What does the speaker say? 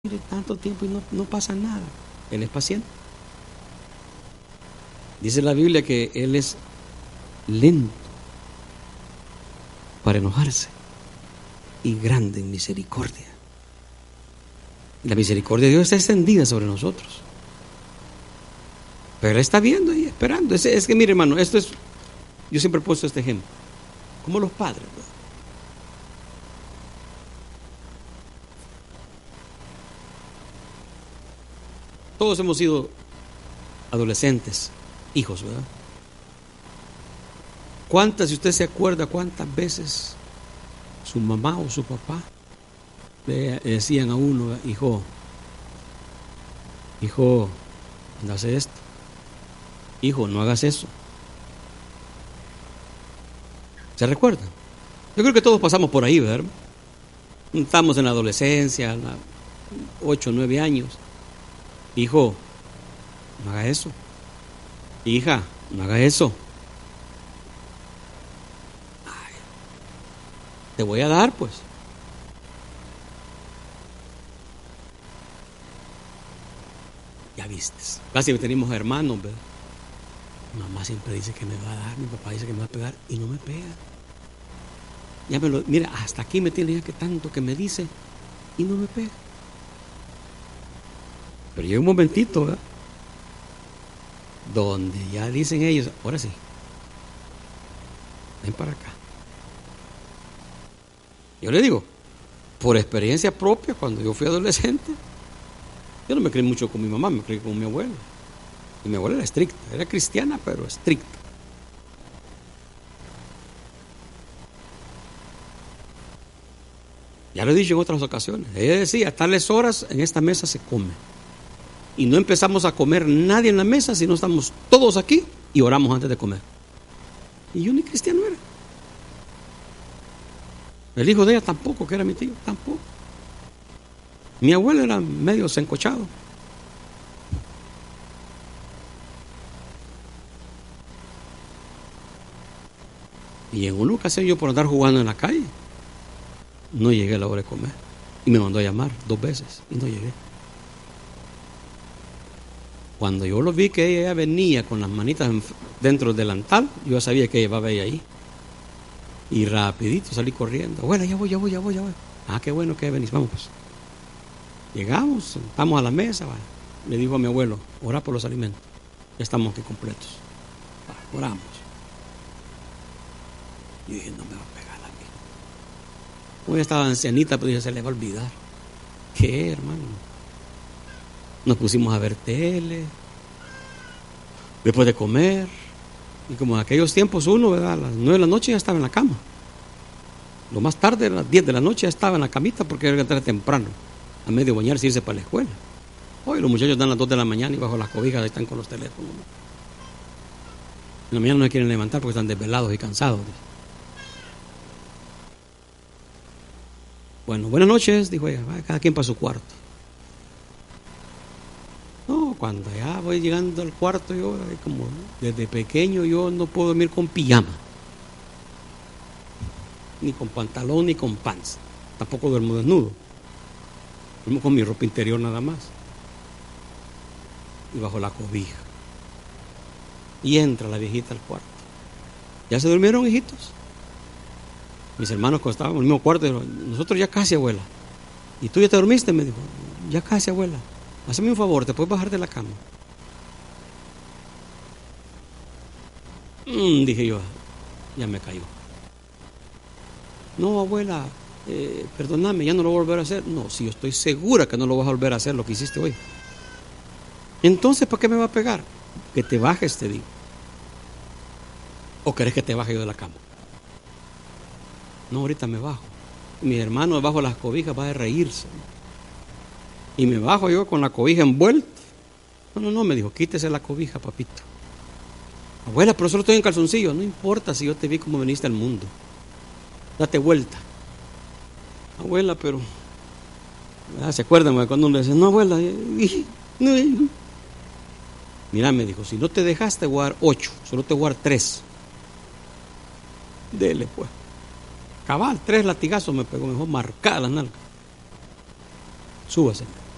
mire, tanto tiempo y no pasa nada. Él es paciente. Dice la Biblia que Él es lento para enojarse y grande en misericordia. La misericordia de Dios está extendida sobre nosotros. Pero Él está viendo y esperando. Es que mire, hermano, yo siempre he puesto este ejemplo. Como los padres, ¿verdad? Todos hemos sido adolescentes, hijos, ¿verdad? ¿Cuántas, si usted se acuerda, cuántas veces su mamá o su papá le decían a uno, hijo, no hagas esto, hijo, no hagas eso? ¿Se recuerdan? Yo creo que todos pasamos por ahí, ¿verdad? Estamos en la adolescencia, 8 o 9 años. Hijo, no haga eso. Hija, no haga eso. Ay, te voy a dar, pues. Ya vistes. Casi tenemos hermanos, ¿verdad? Mi mamá siempre dice que me va a dar, mi papá dice que me va a pegar y no me pega. Mira, hasta aquí me tiene ya que tanto que me dice y no me pega. Pero llega un momentito, ¿verdad?, donde ya dicen ellos, ahora sí, ven para acá. Yo le digo, por experiencia propia, cuando yo fui adolescente, yo no me creí mucho con mi mamá, me creí con mi abuela. Y mi abuela era estricta, era cristiana, pero estricta. Ya lo he dicho en otras ocasiones. Ella decía, a tales horas en esta mesa se come. Y no empezamos a comer nadie en la mesa, sino estamos todos aquí y oramos antes de comer. Y yo ni cristiano era. El hijo de ella tampoco, que era mi tío, tampoco. Mi abuelo era medio sencochado. Y en una ocasión yo, por andar jugando en la calle, no llegué a la hora de comer. Y me mandó a llamar 2 veces y no llegué. Cuando yo lo vi que ella venía con las manitas dentro del delantal, yo ya sabía que llevaba ella ahí. Y rapidito salí corriendo. Abuela, ya voy. Ah, qué bueno que venís, vamos pues. Llegamos, sentamos a la mesa, ¿vale? Le dijo a mi abuelo, ora por los alimentos. Ya estamos aquí completos. Oramos. Y dije, no me va a pegar a mí. Hoy estaba ancianita, pero dije, se le va a olvidar. ¿Qué, hermano? Nos pusimos a ver tele, después de comer, y como en aquellos tiempos uno, ¿verdad?, a las 9 de la noche ya estaba en la cama. Lo más tarde, a las 10 de la noche ya estaba en la camita porque era que entrar temprano, a medio bañarse y irse para la escuela. Hoy los muchachos dan a las 2 de la mañana y bajo las cobijas están con los teléfonos. En la mañana no se quieren levantar porque están desvelados y cansados. Bueno, buenas noches, dijo ella, cada quien para su cuarto. No, cuando ya voy llegando al cuarto, yo, como desde pequeño, yo no puedo dormir con pijama, ni con pantalón, ni con pants. Tampoco duermo desnudo. Duermo con mi ropa interior nada más. Y bajo la cobija. Y entra la viejita al cuarto. ¿Ya se durmieron, hijitos? Mis hermanos estaban en el mismo cuarto. Nosotros ya casi, abuela. ¿Y tú ya te dormiste? Me dijo. Ya casi, abuela. Hazme un favor, ¿te puedes bajar de la cama? Dije yo, ya me cayó. No, abuela, perdóname, ya no lo voy a volver a hacer. No, si yo estoy segura que no lo vas a volver a hacer lo que hiciste hoy. Entonces, ¿para qué me va a pegar? Que te bajes, te digo. ¿O querés que te baje yo de la cama? No, ahorita me bajo. Mi hermano bajo las cobijas va a reírse. Y me bajo yo con la cobija envuelta. No, me dijo, quítese la cobija, papito. Abuela, pero solo estoy en calzoncillo. No importa si yo te vi como viniste al mundo. Date vuelta. Abuela, pero... ¿se acuerdan cuando uno le dice, no, abuela? No. Mira, me dijo, si no te dejaste voy a dar 8, solo te voy a dar 3. Dele, pues. Cabal, 3 latigazos me pegó, mejor marcada la nalga. Súbase.